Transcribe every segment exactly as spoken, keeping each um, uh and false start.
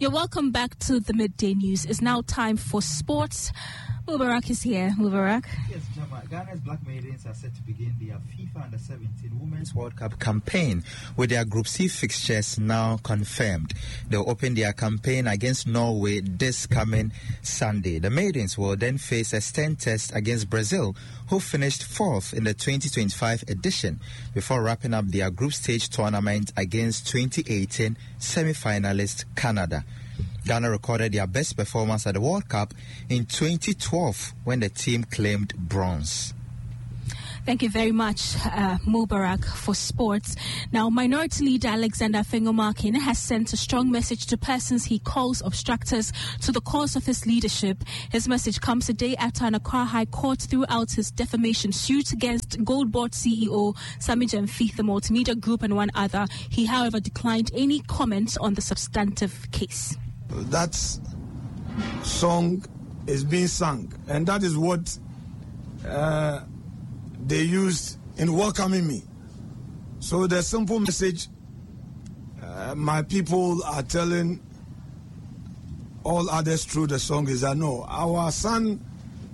You're welcome back to the Midday News. It's now time for sports. Mubarak is here. Mubarak. Yes, Jama. Ghana's Black Maidens are set to begin their FIFA Under seventeen Women's World Cup campaign with their Group C fixtures now confirmed. They'll open their campaign against Norway this coming Sunday. The Maidens will then face a stand test against Brazil, who finished fourth in the twenty twenty-five edition, before wrapping up their group stage tournament against twenty eighteen semi-finalist Canada. Ghana recorded their best performance at the World Cup in twenty twelve when the team claimed bronze. Thank you very much, uh, Mubarak, for sports. Now, Minority Leader Alexander Fengomarkin has sent a strong message to persons he calls obstructors to the cause of his leadership. His message comes a day after an Accra High Court threw out his defamation suit against Gold Board C E O Sami Gyamfi, the multimedia group, and one other. He, however, declined any comments on the substantive case. That song is being sung, and that is what uh, they used in welcoming me. So the simple message uh, my people are telling all others through the song is that no, our son,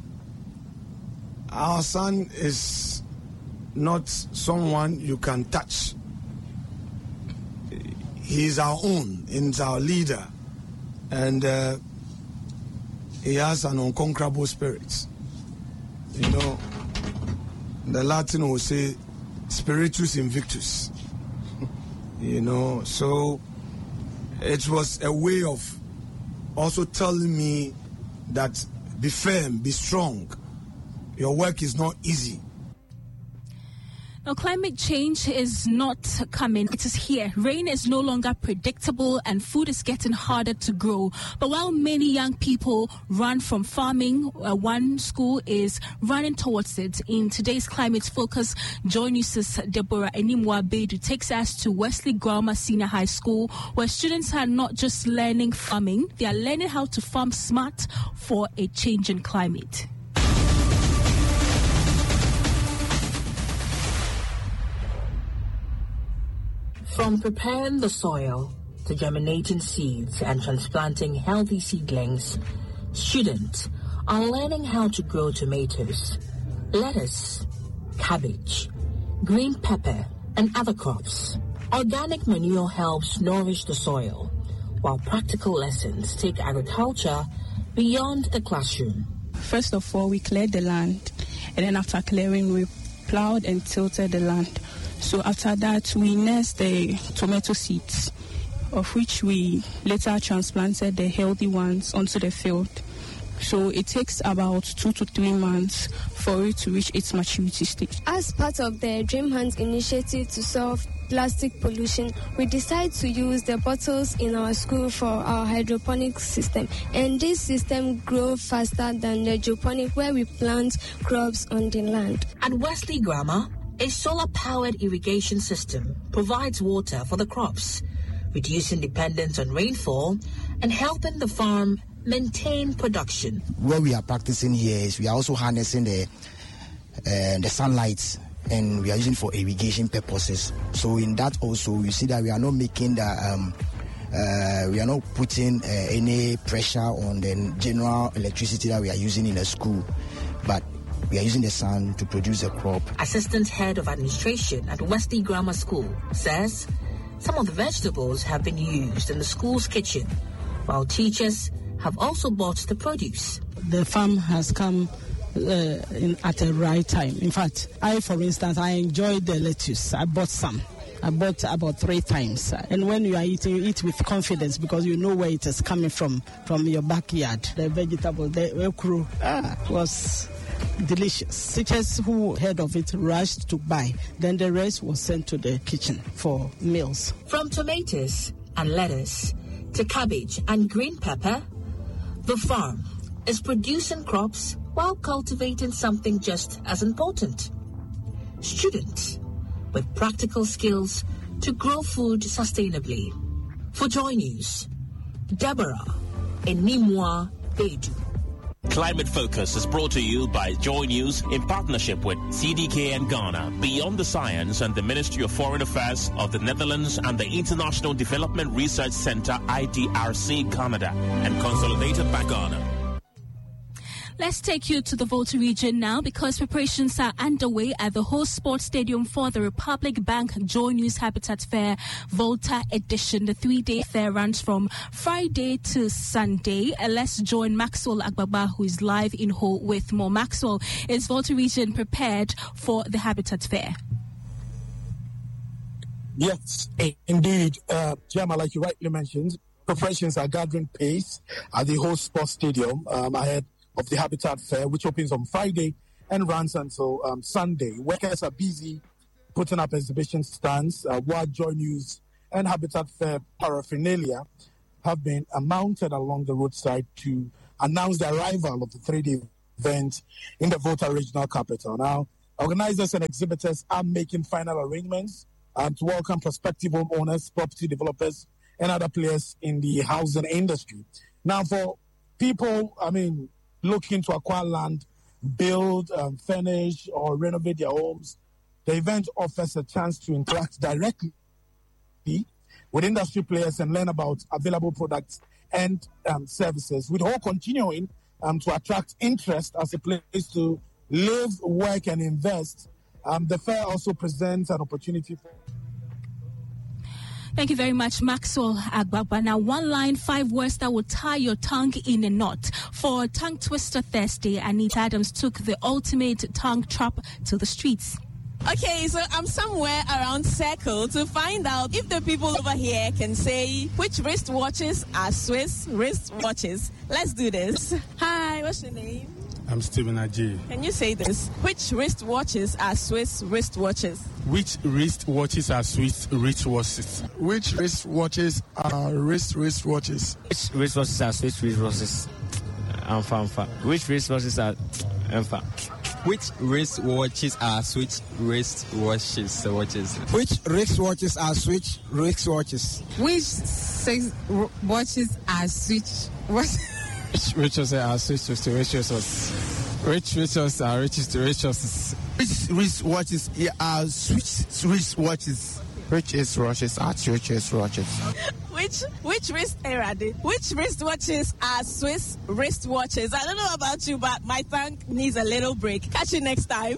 our son is not someone you can touch. He is our own, he's our leader. And uh, he has an unconquerable spirit. You know, the Latin will say, spiritus invictus. You know, so it was a way of also telling me that be firm, be strong. Your work is not easy. Now, climate change is not coming. It is here. Rain is no longer predictable and food is getting harder to grow. But while many young people run from farming, uh, one school is running towards it. In today's Climate Focus, Joy News' Deborah Enimwa Bedu takes us to Wesley Grammar Senior High School, where students are not just learning farming, they are learning how to farm smart for a changing climate. From preparing the soil to germinating seeds and transplanting healthy seedlings, students are learning how to grow tomatoes, lettuce, cabbage, green pepper, and other crops. Organic manure helps nourish the soil, while practical lessons take agriculture beyond the classroom. First of all, we cleared the land, and then after clearing, we plowed and tilted the land. So after that, we nursed the tomato seeds, of which we later transplanted the healthy ones onto the field. So it takes about two to three months for it to reach its maturity stage. As part of the Dream Hunt initiative to solve plastic pollution, we decided to use the bottles in our school for our hydroponic system. And this system grows faster than the geoponic, where we plant crops on the land. At Wesley Grammar, a solar-powered irrigation system provides water for the crops, reducing dependence on rainfall and helping the farm maintain production. What we are practicing here is we are also harnessing the uh, the sunlight, and we are using for irrigation purposes. So in that also, you see that we are not making the um, uh, we are not putting uh, any pressure on the general electricity that we are using in the school, but we are using the sun to produce a crop. Assistant Head of Administration at Wesley Grammar School says some of the vegetables have been used in the school's kitchen, while teachers have also bought the produce. The farm has come uh, in, at the right time. In fact, I, for instance, I enjoyed the lettuce. I bought some. I bought about three times. And when you are eating, you eat with confidence because you know where it is coming from, from your backyard. The vegetable, the okra, ah, was delicious. Teachers who heard of it rushed to buy. Then the rest was sent to the kitchen for meals. From tomatoes and lettuce to cabbage and green pepper, the farm is producing crops while cultivating something just as important. Students with practical skills to grow food sustainably. For Joy News, Deborah Enimwa Bedu. Climate Focus is brought to you by Joy News in partnership with C D K N Ghana, Beyond the Science and the Ministry of Foreign Affairs of the Netherlands and the International Development Research Center I D R C Canada, and consolidated by Ghana. Let's take you to the Volta region now because preparations are underway at the host sports stadium for the Republic Bank Joy News Habitat Fair Volta edition. The three-day fair runs from Friday to Sunday. Uh, let's join Maxwell Agbaba, who is live in Hull with more. Maxwell, is Volta region prepared for the Habitat Fair? Yes, indeed. Uh, Gemma, like you rightly mentioned, preparations are gathering pace at the host sports stadium um, ahead of the Habitat Fair, which opens on Friday and runs until um, Sunday. Workers are busy putting up exhibition stands, uh, while Joy News and Habitat Fair paraphernalia have been uh, mounted along the roadside to announce the arrival of the three-day event in the Volta regional capital. Now, organizers and exhibitors are making final arrangements um, to welcome prospective homeowners, property developers, and other players in the housing industry. Now, for people, I mean, looking to acquire land, build, um, furnish, or renovate their homes, the event offers a chance to interact directly with industry players and learn about available products and um, services, with all continuing um, to attract interest as a place to live, work, and invest. Um, the fair also presents an opportunity for... Thank you very much, Maxwell Agbaba. Now, one line, five words that will tie your tongue in a knot. For Tongue Twister Thursday, Anita Adams took the ultimate tongue trap to the streets. Okay, so I'm somewhere around Circle to find out if the people over here can say which wristwatches are Swiss wristwatches. Let's do this. Hi, what's your name? I'm Stephen Ajay. Can you say this? Which wristwatches are Swiss wristwatches? Which wristwatches are Swiss wristwatches? Which wristwatches are wrist wristwatches? Which wristwatches are Swiss wristwatches? Amfa, amfa. Which wristwatches are amfa? Which wristwatches are Switch wristwatches? Watches. Which wristwatches are Switch wristwatches? Which sex watches are Switch watches? Which wristwatches are Switch wristwatches? Which wristwatches are richest wristwatches? Which wristwatches are Switch wristwatches? Which wristwatches are Switch wristwatches? Which which wrist era Which wristwatches are Swiss wristwatches? I don't know about you, but my tongue needs a little break. Catch you next time.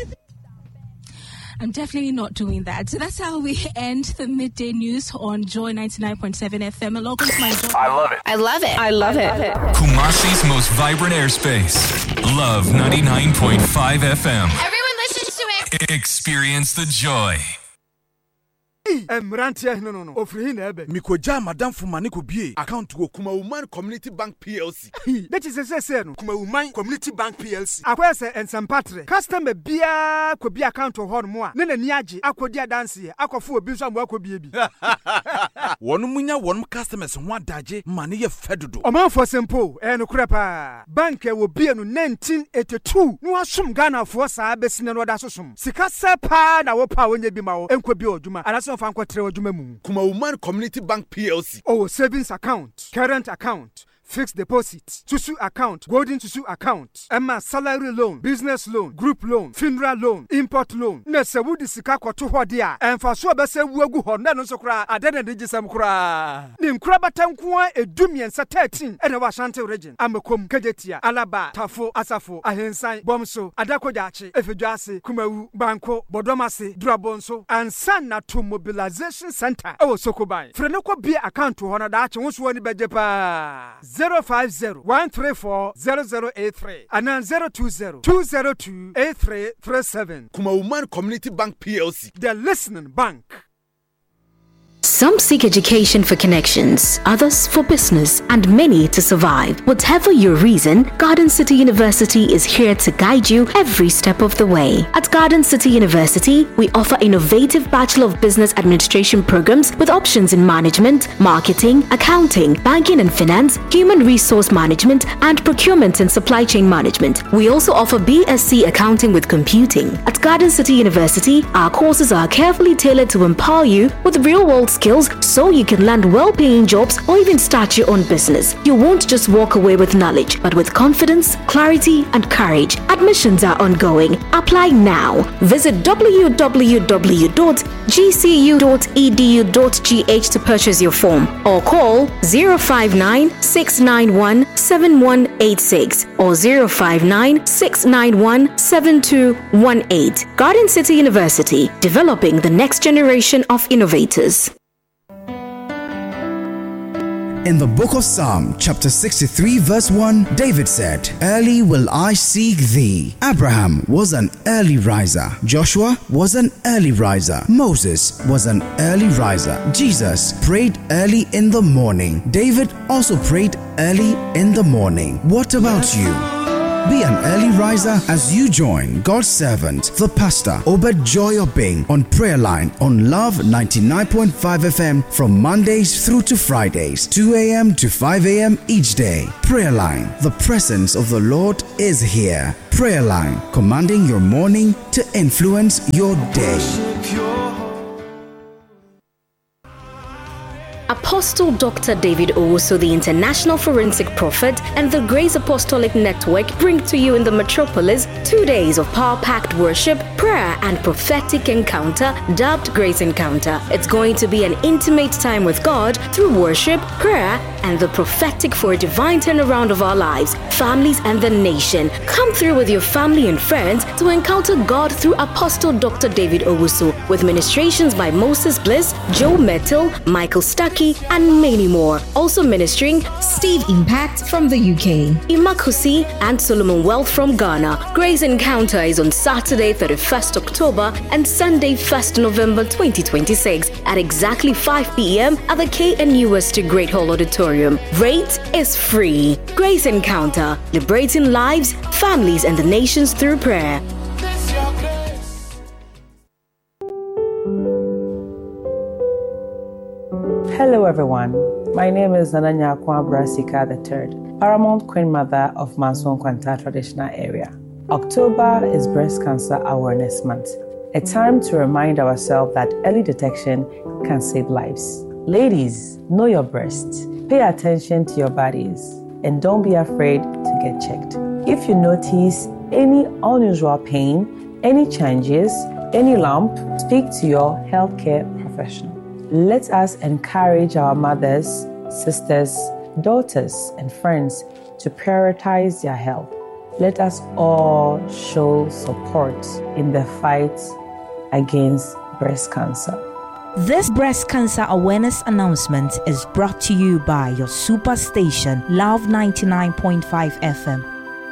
I'm definitely not doing that. So that's how we end the midday news on Joy ninety-nine point seven F M. Welcome to my Joy. I love it. I love it. I love it. Kumasi's most vibrant airspace. Love ninety-nine point five F M. Everyone listens to it. Experience the joy. Mrantia no no no ofri na ebe mikoja madam fuma ne ko bie account go Kuma Woman Community Bank P L C that is say say no Kuma Woman Community Bank P L C akwa say ensempatre customer bia ko bia account ho no mo a ne nani age akodi adanse akofo obi so amwa ko bie bi wonu munya wonu customers ho adaje ma ne ye fedodo o man for simple e no kura pa bank e wo bie no nineteen eighty-two no asom Ghana fo sa besine no da sosom sika se pa na wo pa wonye bi ma wo enko bi oduma anaso Kuma Woman Community Bank P L C. Oh, savings account, current account, fixed deposit, Susu account, golden Susu account, Emma salary loan, business loan, group loan, funeral loan, import loan. Nese wudi sika kwa tu hodia. Enfa so bese wuegu honda no so kra adene de gisam kra. Nim kra batankuwa edumi ensa thirteen ene wa Ashanti region. Amekom Kejetia, Alaba, Tafo, Asafo, Ahensan, Bomso, Adakojachi, Efejuase, Kumawu, Banko, Bodomase, Drabonso, and Sana to Mobilization Center. Oh, Sokobai. Frenoko be account to honor that won't wani bejepa. zero five zero one three four zero zero eight three and then zero two zero two zero two eight three three seven. Kuma Woman Community Bank P L C. The listening bank. Some seek education for connections, others for business, and many to survive. Whatever your reason, Garden City University is here to guide you every step of the way. At Garden City University, we offer innovative Bachelor of Business Administration programs with options in management, marketing, accounting, banking and finance, human resource management, and procurement and supply chain management. We also offer B S c accounting with computing. At Garden City University, our courses are carefully tailored to empower you with real-world skills skills so you can land well-paying jobs or even start your own business. You won't just walk away with knowledge, but with confidence, clarity, and courage. Admissions are ongoing. Apply now. Visit w w w dot g c u dot e d u dot g h to purchase your form, or call zero five nine, six nine one, seven one eight six or zero five nine, six nine one, seven two one eight. Garden City University, developing the next generation of innovators. In the book of Psalm, chapter sixty-three, verse one, David said, "Early will I seek thee." Abraham was an early riser. Joshua was an early riser. Moses was an early riser. Jesus prayed early in the morning. David also prayed early in the morning. What about you? Be an early riser as you join God's servant, the pastor, Obed Joy Obeng, on Prayer Line on Love ninety-nine point five F M from Mondays through to Fridays, two a m to five a m each day. Prayer Line, the presence of the Lord is here. Prayer Line, commanding your morning to influence your day. Apostle Doctor David Owusu, the international forensic prophet, and the Grace Apostolic Network bring to you in the metropolis two days of power-packed worship, prayer, and prophetic encounter dubbed Grace Encounter. It's going to be an intimate time with God through worship, prayer, and the prophetic for a divine turnaround of our lives, families, and the nation. Come through with your family and friends to encounter God through Apostle Doctor David Owusu, with ministrations by Moses Bliss, Joe Mettle, Michael Stuckey, and many more. Also ministering Steve Impact from the U K, Imakusi, and Solomon Wealth from Ghana. Grace Encounter is on Saturday, thirty-first October and Sunday, first November twenty twenty-six at exactly five p m at the K N U S to Great Hall Auditorium. Rate is free. Grace Encounter, liberating lives, families, and the nations through prayer. Hello everyone, my name is Nananya Kwabra Sika the third, Paramount Queen Mother of Manson Kwanta Traditional Area. October is Breast Cancer Awareness Month, a time to remind ourselves that early detection can save lives. Ladies, know your breasts, pay attention to your bodies, and don't be afraid to get checked. If you notice any unusual pain, any changes, any lump, speak to your healthcare professional. Let us encourage our mothers, sisters, daughters, and friends to prioritize their health. Let us all show support in the fight against breast cancer. This breast cancer awareness announcement is brought to you by your super station, Love ninety-nine point five F M.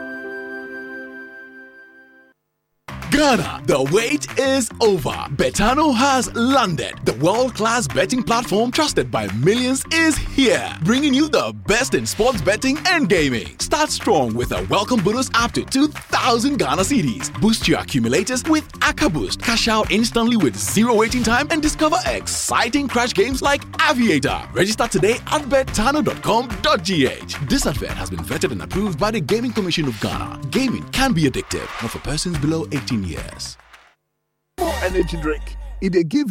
Ghana, the wait is over. Betano has landed. The world-class betting platform trusted by millions is here, bringing you the best in sports betting and gaming. Start strong with a welcome bonus up to two thousand Ghana cedis. Boost your accumulators with Aka Boost. Cash out instantly with zero waiting time and discover exciting crash games like Aviator. Register today at betano dot com dot g h. This advert has been vetted and approved by the Gaming Commission of Ghana. Gaming can be addictive, not for persons below eighteen years. More energy drink. It they give